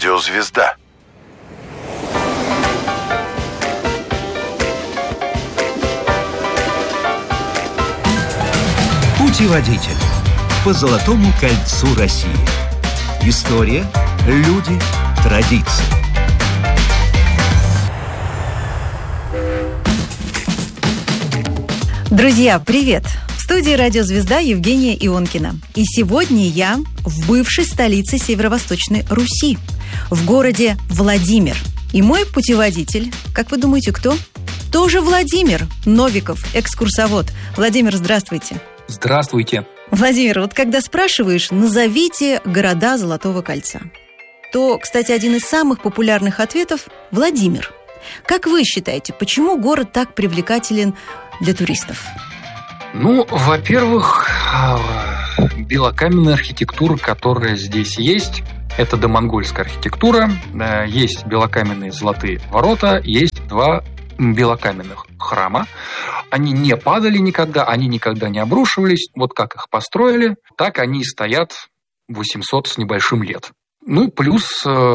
Радиозвезда. Путеводитель по Золотому кольцу России. История, люди, традиции. Друзья, привет! В студии «Радиозвезда» Евгения Ионкина. И сегодня я в бывшей столице Северо-Восточной Руси, в городе Владимир. И мой путеводитель, как вы думаете, кто? Тоже Владимир Новиков, экскурсовод. Владимир, здравствуйте. Здравствуйте. Владимир, вот когда спрашиваешь, назовите города Золотого кольца, то, кстати, один из самых популярных ответов – Владимир. Как вы считаете, почему город так привлекателен для туристов? Ну, во-первых, белокаменная архитектура, которая здесь есть, это домонгольская архитектура. Есть белокаменные золотые ворота, есть два белокаменных храма. Они не падали никогда, они никогда не обрушивались. Вот как их построили, так они и стоят 800 с небольшим лет. Ну, плюс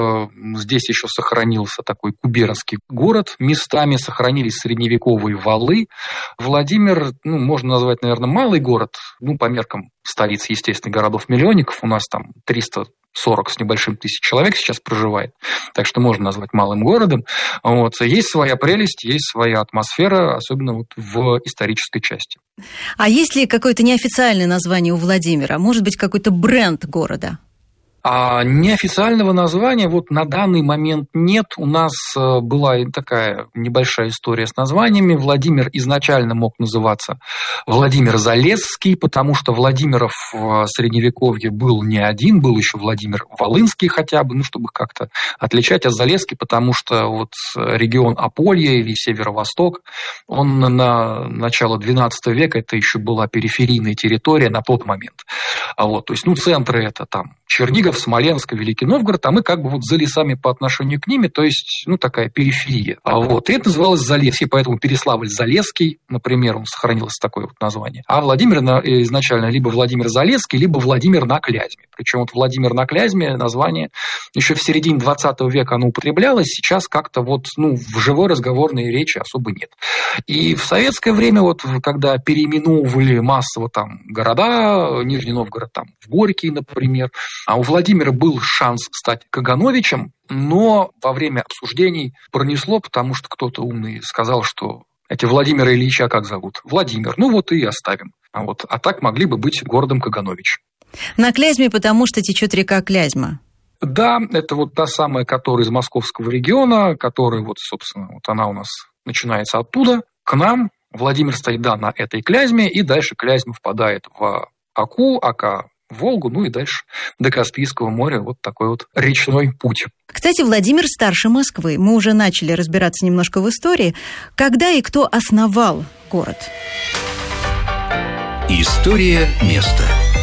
здесь еще сохранился такой губернский город. Местами сохранились средневековые валы. Владимир, можно назвать, наверное, малый город. По меркам столиц, естественно, городов-миллионников. У нас там 340 с небольшим тысяч человек сейчас проживает. Так что можно назвать малым городом. Есть своя прелесть, есть своя атмосфера, особенно в исторической части. А есть ли какое-то неофициальное название у Владимира? Может быть, какой-то бренд города? Неофициального названия на данный момент нет. У нас была такая небольшая история с названиями. Владимир изначально мог называться Владимир Залесский, потому что Владимиров в Средневековье был не один, был еще Владимир Волынский хотя бы, чтобы как-то отличать, а Залесский, потому что регион Аполья или Северо-Восток, он на начало XII века, это еще была периферийная территория на тот момент. То есть, центры это там Чернигов, Смоленск, Великий Новгород, а мы за лесами по отношению к ним, то есть, такая периферия. И это называлось Залесье, поэтому Переславль-Залесский, например, он сохранилось такое название. А Владимир изначально либо Владимир Залесский, либо Владимир на Клязьме. Причем Владимир на Клязьме название еще в середине XX века оно употреблялось, сейчас как-то в живой разговорной речи особо нет. И в советское время, когда переименовывали массово города, Нижний Новгород в Горький, например, а у Владимира был шанс стать Кагановичем, но во время обсуждений пронесло, потому что кто-то умный сказал, что эти Владимира Ильича как зовут? Владимир. И оставим. А так могли бы быть городом Каганович. На Клязьме, потому что течет река Клязьма. Да, это та самая, которая из московского региона, которая, собственно, она у нас начинается оттуда. К нам Владимир стоит, на этой Клязьме, и дальше Клязьма впадает в Оку, Ока в Волгу, и дальше до Каспийского моря такой речной путь. Кстати, Владимир старше Москвы. Мы уже начали разбираться немножко в истории. Когда и кто основал город? История места.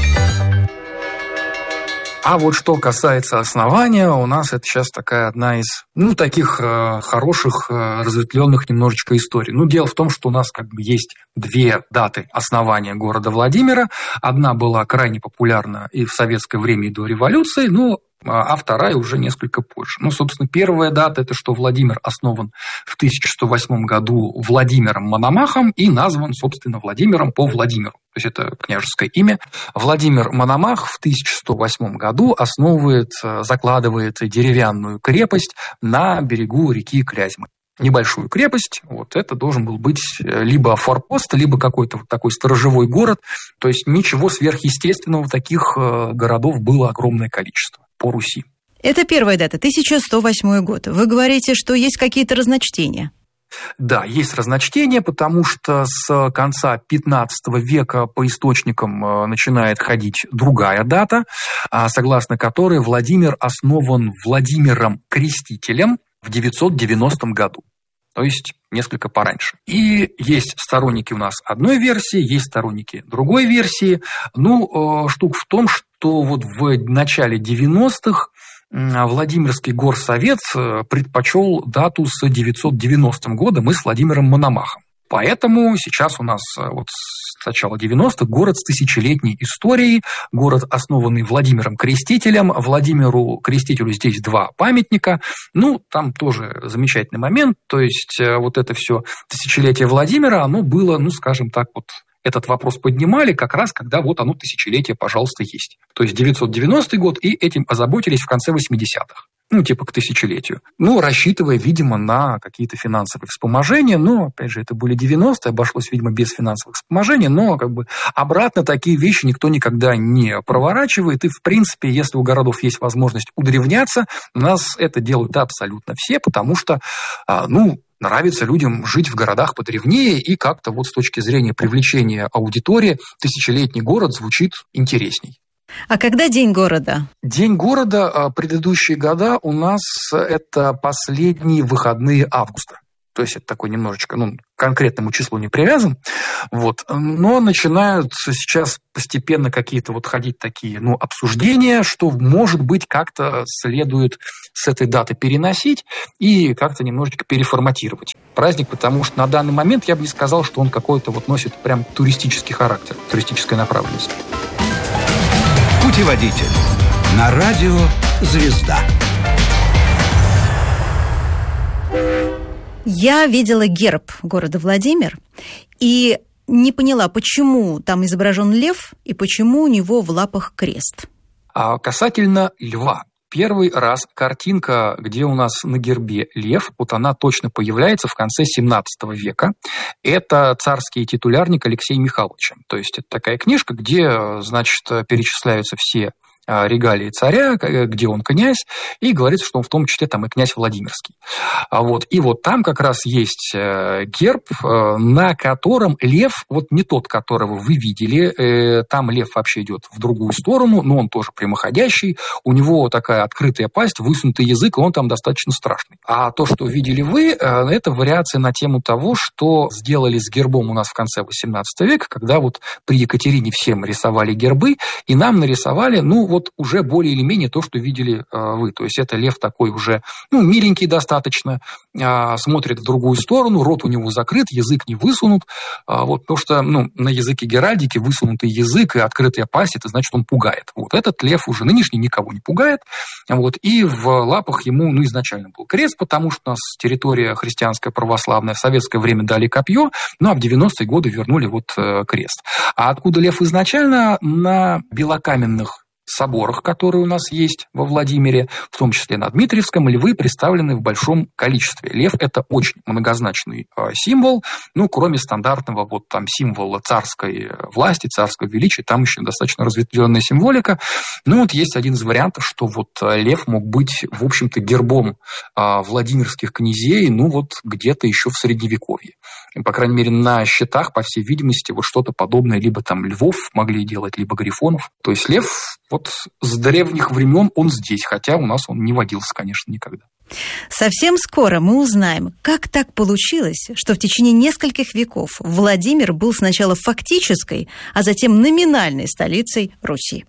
А что касается основания, у нас это сейчас такая одна из, таких хороших, разветвленных немножечко историй. Дело в том, что у нас есть две даты основания города Владимира. Одна была крайне популярна и в советское время, и до революции, а вторая уже несколько позже. Собственно, первая дата – это что Владимир основан в 1108 году Владимиром Мономахом и назван, собственно, Владимиром по Владимиру. То есть это княжеское имя. Владимир Мономах в 1108 году закладывает деревянную крепость на берегу реки Клязьмы. Небольшую крепость, это должен был быть либо форпост, либо какой-то такой сторожевой город. То есть ничего сверхъестественного, таких городов было огромное количество по Руси. Это первая дата, 1108 год. Вы говорите, что есть какие-то разночтения. Да, есть разночтения, потому что с конца XV века по источникам начинает ходить другая дата, согласно которой Владимир основан Владимиром Крестителем в 990 году. То есть несколько пораньше. И есть сторонники у нас одной версии, есть сторонники другой версии. Штука в том, что в начале 90-х Владимирский горсовет предпочел дату с 990 годом и с Владимиром Мономахом. Поэтому сейчас у нас вот с начала 90-х город с тысячелетней историей, город, основанный Владимиром Крестителем. Владимиру Крестителю здесь 2 памятника. Ну, там тоже замечательный момент. То есть вот это все тысячелетие Владимира, оно было, ну, скажем так, вот этот вопрос поднимали как раз, когда вот оно тысячелетие, пожалуйста, есть. То есть 990 год, и этим озаботились в конце 80-х. Ну, типа к тысячелетию. Ну, рассчитывая, видимо, на какие-то финансовые вспоможения. Но, опять же, это были 90-е, обошлось, видимо, без финансовых вспоможений. Но, как бы, обратно такие вещи никто никогда не проворачивает. И, в принципе, если у городов есть возможность удревняться, у нас это делают абсолютно все, потому что, нравится людям жить в городах подревнее, и как-то вот с точки зрения привлечения аудитории тысячелетний город звучит интересней. А когда День города? День города предыдущие года у нас это последние выходные августа. То есть это такой немножечко, к конкретному числу не привязан. Вот. Но начинают сейчас постепенно какие-то вот ходить такие, обсуждения, что, может быть, как-то следует с этой даты переносить и как-то немножечко переформатировать праздник, потому что на данный момент я бы не сказал, что он какой-то вот носит прям туристический характер, туристическая направленность. Путеводитель на радио «Звезда». Я видела герб города Владимир и не поняла, почему там изображен лев и почему у него в лапах крест. А касательно льва. Первый раз картинка, где у нас на гербе лев, вот она точно появляется в конце 17 века. Это царский титулярник Алексея Михайловича. То есть это такая книжка, где, значит, перечисляются все регалии царя, где он князь, и говорится, что он в том числе там и князь Владимирский. И вот там как раз есть герб, на котором лев, вот не тот, которого вы видели, там лев вообще идет в другую сторону, но он тоже прямоходящий, у него такая открытая пасть, высунутый язык, и он там достаточно страшный. А то, что видели вы, это вариация на тему того, что сделали с гербом у нас в конце 18 века, когда вот при Екатерине всем рисовали гербы, и нам нарисовали, вот уже более или менее то, что видели вы. То есть это лев такой уже, миленький достаточно, смотрит в другую сторону, рот у него закрыт, язык не высунут. Потому что, на языке геральдики высунутый язык и открытая пасть, это значит, он пугает. Вот этот лев уже нынешний никого не пугает. И в лапах ему, изначально был крест, потому что у нас территория христианская, православная, в советское время дали копье, а в 90-е годы вернули крест. А откуда лев изначально? На белокаменных соборах, которые у нас есть во Владимире, в том числе на Дмитриевском, львы представлены в большом количестве. Лев – это очень многозначный символ, кроме стандартного символа царской власти, царского величия, там еще достаточно разветвленная символика. Есть один из вариантов, что лев мог быть, в общем-то, гербом владимирских князей, где-то еще в Средневековье. По крайней мере, на щитах, по всей видимости, что-то подобное, либо там львов могли делать, либо грифонов. То есть лев с древних времен он здесь, хотя у нас он не водился, конечно, никогда. Совсем скоро мы узнаем, как так получилось, что в течение нескольких веков Владимир был сначала фактической, а затем номинальной столицей Руси.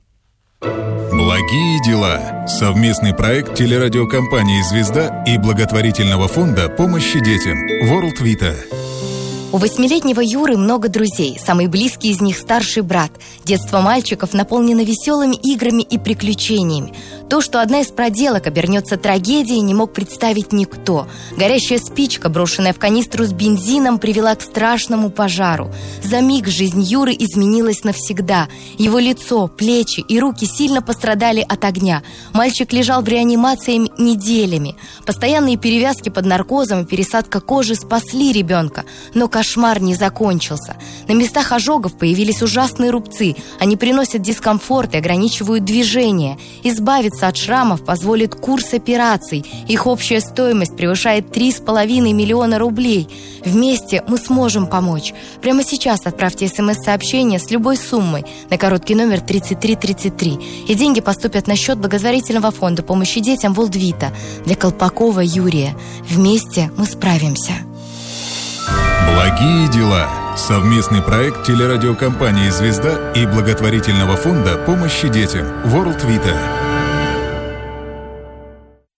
Благие дела. Совместный проект телерадиокомпании «Звезда» и благотворительного фонда помощи детям World Vita. У 8-летнего Юры много друзей. Самый близкий из них – старший брат. Детство мальчиков наполнено веселыми играми и приключениями. То, что одна из проделок обернется трагедией, не мог представить никто. Горящая спичка, брошенная в канистру с бензином, привела к страшному пожару. За миг жизнь Юры изменилась навсегда. Его лицо, плечи и руки сильно пострадали от огня. Мальчик лежал в реанимации неделями. Постоянные перевязки под наркозом и пересадка кожи спасли ребенка. Но кошмар не закончился. На местах ожогов появились ужасные рубцы. Они приносят дискомфорт и ограничивают движение. Избавиться от шрамов позволит курс операций. Их общая стоимость превышает 3,5 миллиона рублей. Вместе мы сможем помочь. Прямо сейчас отправьте СМС-сообщение с любой суммой на короткий номер 3333. И деньги поступят на счет благотворительного фонда помощи детям World Vita для Колпакова Юрия. Вместе мы справимся. Благие дела. Совместный проект телерадиокомпании «Звезда» и благотворительного фонда помощи детям World Vita.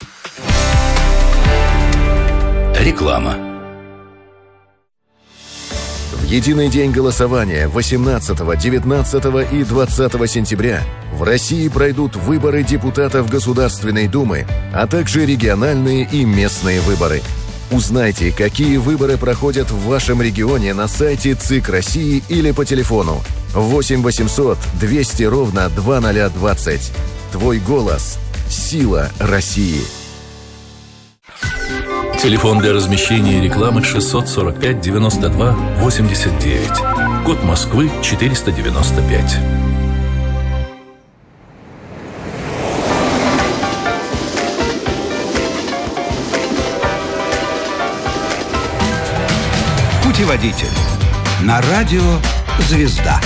Реклама. единый день голосования 18, 19 и 20 сентября в России пройдут выборы депутатов Государственной Думы, а также региональные и местные выборы. Узнайте, какие выборы проходят в вашем регионе на сайте ЦИК России или по телефону 8 800 200 ровно 2020. Твой голос – сила России. Телефон для размещения рекламы 645 92 89. Код Москвы 495. Путеводитель. На радио «Звезда».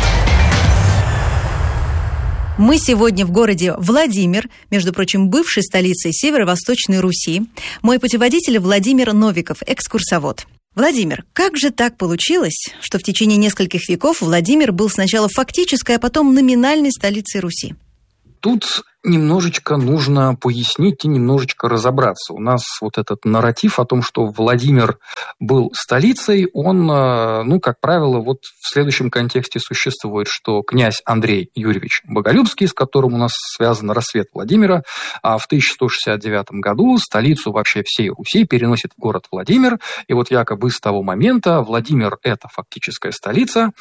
Мы сегодня в городе Владимир, между прочим, бывшей столицей Северо-Восточной Руси. Мой путеводитель Владимир Новиков, экскурсовод. Владимир, как же так получилось, что в течение нескольких веков Владимир был сначала фактической, а потом номинальной столицей Руси? Тут немножечко нужно пояснить и немножечко разобраться. У нас вот этот нарратив о том, что Владимир был столицей, он, как правило, вот в следующем контексте существует, что князь Андрей Юрьевич Боголюбский, с которым у нас связан рассвет Владимира, в 1169 году столицу вообще всей Руси переносит в город Владимир, и вот якобы с того момента Владимир – это фактическая столица,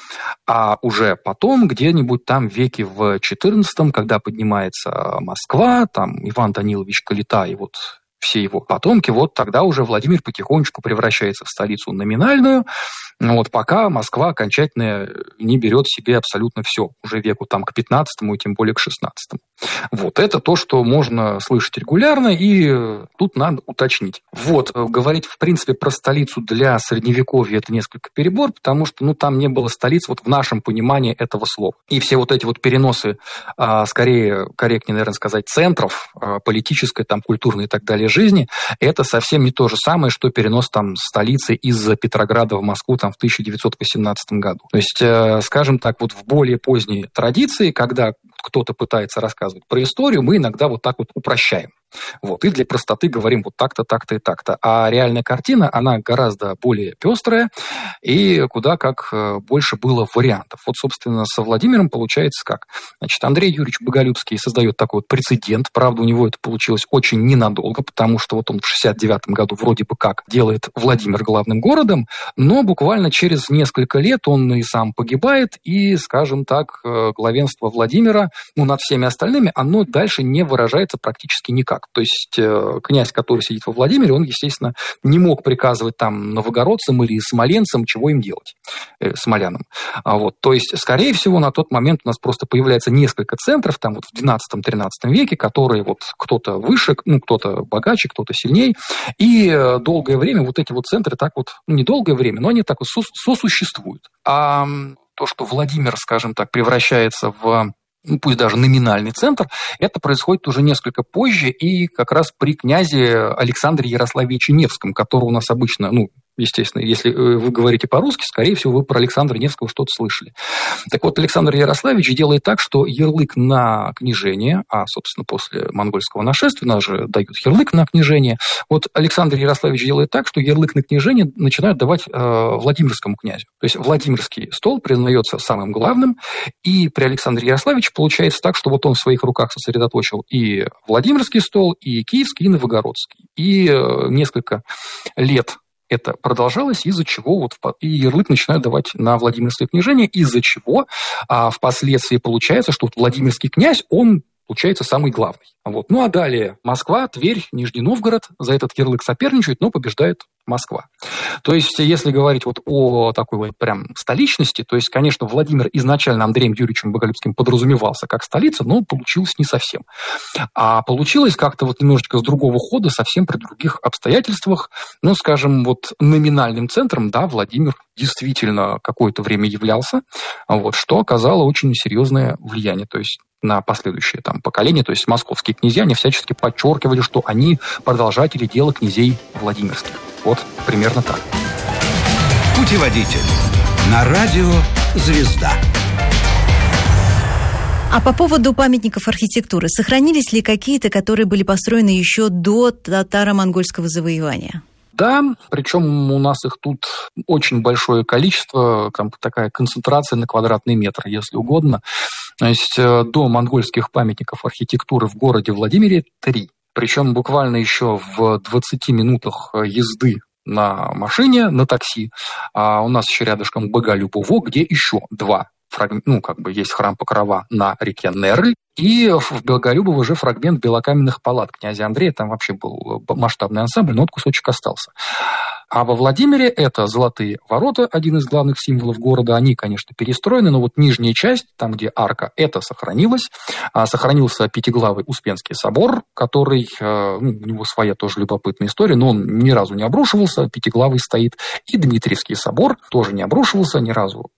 а уже потом, где-нибудь там в веке в XIV, когда поднимается Москва, там Иван Данилович Калита и вот все его потомки, вот тогда уже Владимир потихонечку превращается в столицу номинальную, вот пока Москва окончательно не берет себе абсолютно все, уже веку там к 15-му и тем более к 16-му. Вот это то, что можно слышать регулярно, и тут надо уточнить. Вот, говорить, в принципе, про столицу для Средневековья – это несколько перебор, потому что, там не было столиц вот в нашем понимании этого слова. И все вот эти вот переносы, скорее, корректнее, наверное, сказать, центров политической, там, культурной и так далее жизни, это совсем не то же самое, что перенос там столицы из Петрограда в Москву там в 1918 году. То есть, скажем так, вот в более поздней традиции, когда кто-то пытается рассказывать про историю, мы иногда вот так вот упрощаем. Вот, и для простоты говорим вот так-то, так-то и так-то. А реальная картина, она гораздо более пестрая, и куда как больше было вариантов. Вот, собственно, со Владимиром получается как? Значит, Андрей Юрьевич Боголюбский создает такой вот прецедент. Правда, у него это получилось очень ненадолго, потому что вот он в 69 году вроде бы как делает Владимир главным городом, но буквально через несколько лет он и сам погибает, и, скажем так, главенство Владимира, над всеми остальными, оно дальше не выражается практически никак. То есть князь, который сидит во Владимире, он, естественно, не мог приказывать там новогородцам или смоленцам, чего им делать, смолянам. Вот. То есть, скорее всего, на тот момент у нас просто появляется несколько центров, там вот в XII-XIII веке, которые вот кто-то выше, кто-то богаче, кто-то сильней, и долгое время вот эти вот центры так вот, не долгое время, но они так вот сосуществуют. А то, что Владимир, скажем так, превращается в пусть даже номинальный центр, это происходит уже несколько позже и как раз при князе Александре Ярославиче Невском, которого у нас обычно, естественно, если вы говорите по-русски, скорее всего, вы про Александра Невского что-то слышали. Так вот, Александр Ярославич делает так, что ярлык на княжение, а, собственно, после монгольского нашествия нас же дают ярлык на княжение, вот Александр Ярославич делает так, что ярлык на княжение начинают давать Владимирскому князю. То есть Владимирский стол признается самым главным, и при Александре Ярославиче получается так, что вот он в своих руках сосредоточил и Владимирский стол, и Киевский, и Новгородский. И несколько лет это продолжалось, из-за чего и ярлык начинают давать на Владимирское княжение, из-за чего впоследствии получается, что Владимирский князь, он получается самый главный. Вот. А далее Москва, Тверь, Нижний Новгород за этот ярлык соперничают, но побеждает Москва. То есть, если говорить вот о такой вот прям столичности, то есть, конечно, Владимир изначально Андреем Юрьевичем Боголюбским подразумевался как столица, но получилось не совсем. А получилось как-то вот немножечко с другого хода, совсем при других обстоятельствах. Скажем, вот номинальным центром, да, Владимир действительно какое-то время являлся, вот, что оказало очень серьезное влияние. То есть, на последующие поколения, то есть московские князья, они всячески подчеркивали, что они продолжатели дела князей Владимирских. Вот примерно так. Путеводитель. На радио «Звезда». А по поводу памятников архитектуры, сохранились ли какие-то, которые были построены еще до татаро-монгольского завоевания? Да, причем у нас их тут очень большое количество, такая концентрация на квадратный метр, если угодно. То есть до монгольских памятников архитектуры в городе Владимире 3. Причем буквально еще в 20 минутах езды на машине, на такси. А у нас еще рядышком Боголюбово, где еще 2. Есть храм Покрова на реке Нерль, и в Боголюбово же фрагмент белокаменных палат князя Андрея, там вообще был масштабный ансамбль, но вот кусочек остался. А во Владимире это Золотые ворота, один из главных символов города. Они, конечно, перестроены, но вот нижняя часть, там, где арка, это сохранилось. Сохранился пятиглавый Успенский собор, который, у него своя тоже любопытная история, но он ни разу не обрушивался, пятиглавый стоит. И Дмитриевский собор тоже не обрушивался ни разу,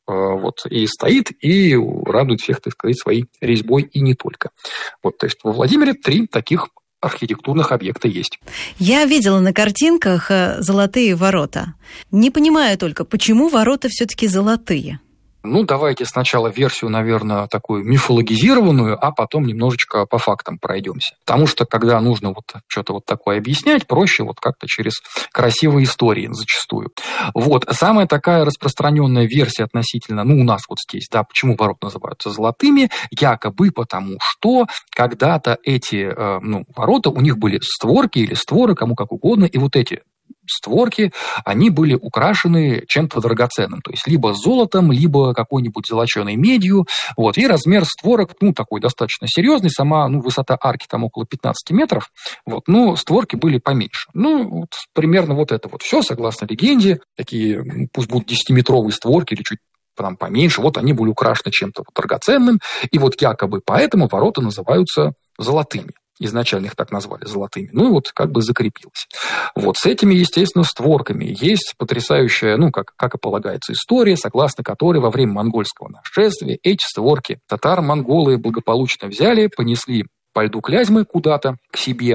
и стоит, и радует всех, так сказать, своей резьбой, и не только. То есть во Владимире 3 таких архитектурных объекта есть. Я видела на картинках золотые ворота. Не понимаю только, почему ворота все-таки золотые? Давайте сначала версию, наверное, такую мифологизированную, а потом немножечко по фактам пройдемся. Потому что, когда нужно что-то такое объяснять, проще как-то через красивые истории зачастую. Самая такая распространенная версия относительно, у нас здесь, почему ворота называются золотыми, якобы потому что когда-то эти ворота, у них были створки или створы, кому как угодно, и эти створки, они были украшены чем-то драгоценным, то есть либо золотом, либо какой-нибудь золоченой медью, и размер створок, такой достаточно серьезный, сама, высота арки там около 15 метров, створки были поменьше. Примерно это все, согласно легенде, такие, пусть будут 10-метровые створки или чуть поменьше, они были украшены чем-то драгоценным, и якобы поэтому ворота называются золотыми. Изначально их так назвали золотыми. Закрепилось. С этими, естественно, створками есть потрясающая, как и полагается, история, согласно которой во время монгольского нашествия эти створки татаро-монголы благополучно взяли, понесли по льду Клязьмы куда-то к себе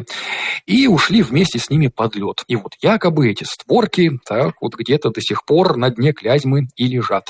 и ушли вместе с ними под лед. И якобы эти створки где-то до сих пор на дне Клязьмы и лежат.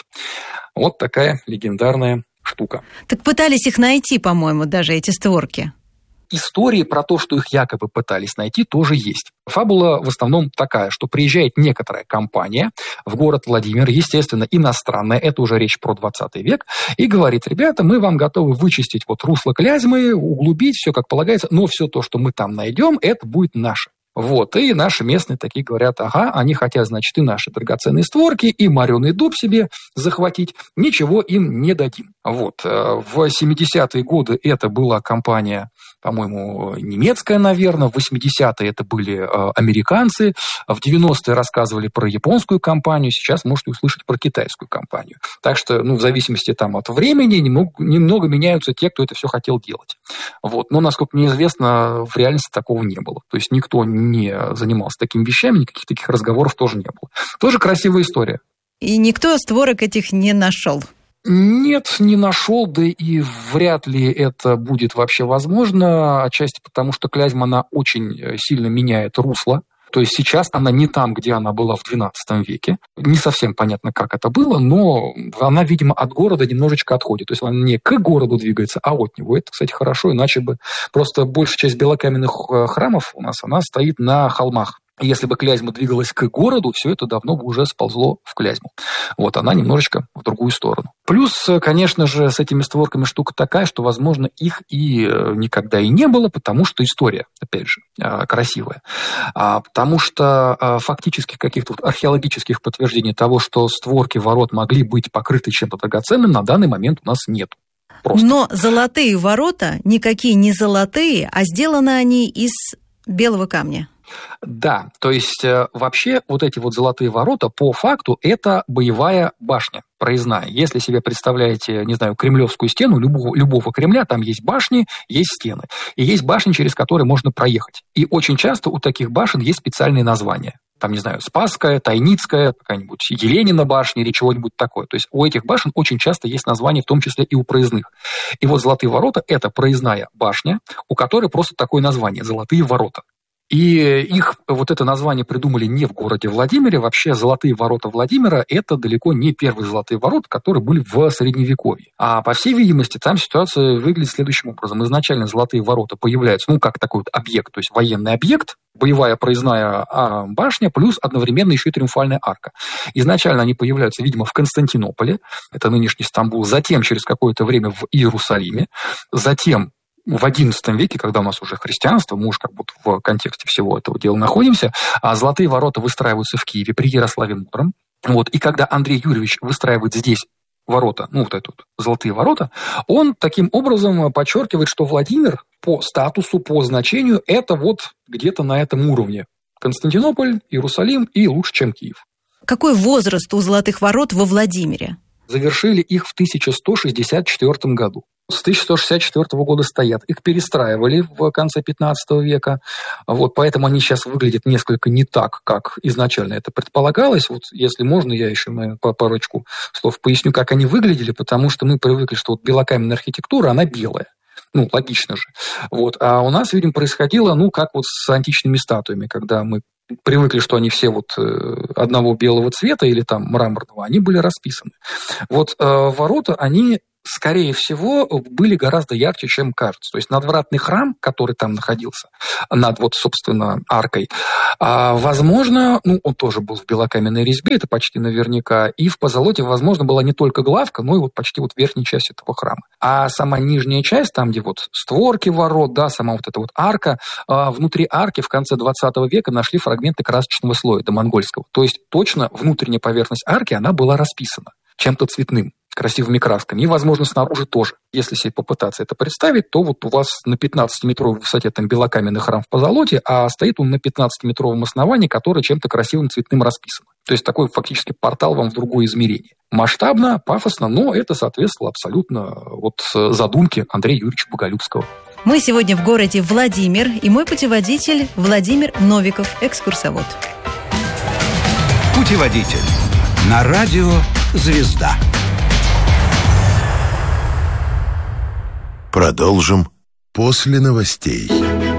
Такая легендарная штука. Так пытались их найти, по-моему, даже эти створки. Истории про то, что их якобы пытались найти, тоже есть. Фабула в основном такая, что приезжает некоторая компания в город Владимир, естественно, иностранная, это уже речь про 20 век, и говорит: ребята, мы вам готовы вычистить русло Клязьмы, углубить, все как полагается, но все то, что мы там найдем, это будет наше. И наши местные такие говорят: ага, они хотят, значит, и наши драгоценные створки, и мореный дуб себе захватить, ничего им не дадим. В 70-е годы это была компания, по-моему, немецкая, наверное, в 80-е это были американцы, в 90-е рассказывали про японскую компанию, сейчас можете услышать про китайскую компанию. Так что, в зависимости от времени, немного меняются те, кто это все хотел делать. Но, насколько мне известно, в реальности такого не было. То есть никто не занимался такими вещами, никаких таких разговоров тоже не было. Тоже красивая история. И никто створок этих не нашел? Нет, не нашел, да и вряд ли это будет вообще возможно, отчасти потому, что Клязьма, она очень сильно меняет русло. То есть сейчас она не там, где она была в XII веке. Не совсем понятно, как это было, но она, видимо, от города немножечко отходит. То есть она не к городу двигается, а от него. Это, кстати, хорошо, иначе бы просто большая часть белокаменных храмов у нас, она стоит на холмах. Если бы Клязьма двигалась к городу, все это давно бы уже сползло в Клязьму. Она немножечко в другую сторону. Плюс, конечно же, с этими створками штука такая, что, возможно, их и никогда и не было, потому что история, опять же, красивая. Потому что фактически каких-то археологических подтверждений того, что створки ворот могли быть покрыты чем-то драгоценным, на данный момент у нас нет. Просто. Но золотые ворота никакие не золотые, а сделаны они из белого камня. Да, то есть вообще эти золотые ворота по факту это боевая башня проездная. Если себе представляете, не знаю, Кремлевскую стену, любого Кремля, там есть башни, есть стены. И есть башни, через которые можно проехать. И очень часто у таких башен есть специальные названия. Там, не знаю, Спасская, Тайницкая, какая-нибудь Еленина башня или чего-нибудь такое. То есть у этих башен очень часто есть названия, в том числе и у проездных. И Золотые ворота – это проездная башня, у которой просто такое название – Золотые ворота. И их это название придумали не в городе Владимире. Вообще Золотые ворота Владимира – это далеко не первые Золотые ворота, которые были в Средневековье. А по всей видимости, там ситуация выглядит следующим образом. Изначально Золотые ворота появляются, как такой объект, то есть военный объект, боевая проездная башня, плюс одновременно еще и триумфальная арка. Изначально они появляются, видимо, в Константинополе, это нынешний Стамбул, затем через какое-то время в Иерусалиме, затем в XI веке, когда у нас уже христианство, мы уж как будто в контексте всего этого дела находимся, а золотые ворота выстраиваются в Киеве при Ярославе Мудром. Вот, и когда Андрей Юрьевич выстраивает здесь ворота, вот это вот золотые ворота, он таким образом подчеркивает, что Владимир по статусу, по значению, это вот где-то на этом уровне. Константинополь, Иерусалим и лучше, чем Киев. Какой возраст у золотых ворот во Владимире? Завершили их в 1164 году. С 1164 года стоят. Их перестраивали в конце 15 века. Вот, поэтому они сейчас выглядят несколько не так, как изначально это предполагалось. Вот, если можно, я еще по парочку слов поясню, как они выглядели, потому что мы привыкли, что вот белокаменная архитектура, она белая. Ну, логично же. Вот. А у нас, видимо, происходило, как вот с античными статуями, когда мы привыкли, что они все вот одного белого цвета или там мраморного, они были расписаны. Вот ворота, они, скорее всего, были гораздо ярче, чем кажется. То есть надвратный храм, который там находился, над вот, собственно, аркой, возможно, он тоже был в белокаменной резьбе, это почти наверняка, и в позолоте, возможно, была не только главка, но и вот почти вот верхняя часть этого храма. А сама нижняя часть, там, где вот створки ворот, да, сама вот эта вот арка, внутри арки в конце 20 века нашли фрагменты красочного слоя домонгольского. То есть точно внутренняя поверхность арки, она была расписана чем-то цветным, красивыми красками. И, возможно, снаружи тоже. Если себе попытаться это представить, то вот у вас на 15-метровой высоте там белокаменный храм в позолоте, а стоит он на 15-метровом основании, которое чем-то красивым цветным расписано. То есть такой фактически портал вам в другое измерение. Масштабно, пафосно, но это соответствовало абсолютно вот задумке Андрея Юрьевича Боголюбского. Мы сегодня в городе Владимир, и мой путеводитель Владимир Новиков, экскурсовод. Путеводитель на радио «Звезда». Продолжим после новостей.